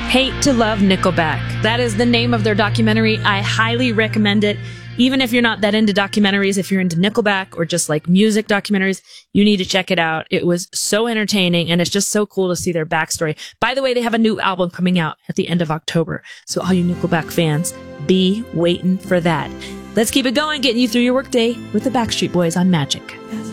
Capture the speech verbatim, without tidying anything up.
Hate to Love Nickelback. That is the name of their documentary. I highly recommend it. Even if you're not that into documentaries, if you're into Nickelback or just like music documentaries, you need to check it out. It was so entertaining, and it's just so cool to see their backstory. By the way, they have a new album coming out at the end of October. So all you Nickelback fans, be waiting for that. Let's keep it going, getting you through your workday with the Backstreet Boys on Magic.